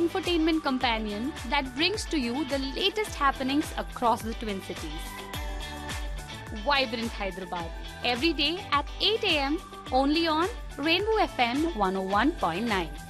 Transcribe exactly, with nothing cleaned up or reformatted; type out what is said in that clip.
infotainment companion that brings to you the latest happenings across the Twin Cities. Vibrant Hyderabad, every day at eight a m only on Rainbow F M one oh one point nine.